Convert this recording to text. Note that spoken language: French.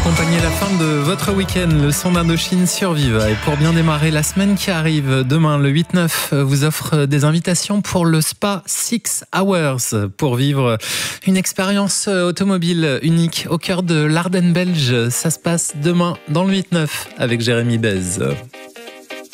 accompagner la fin de votre week-end, le son d'Indochine sur Viva. Et pour bien démarrer la semaine qui arrive, demain le 8-9 vous offre des invitations pour le Spa 6 Hours pour vivre une expérience automobile unique au cœur de l'Ardenne belge. Ça se passe demain dans le 8-9 avec Jérémy Bez.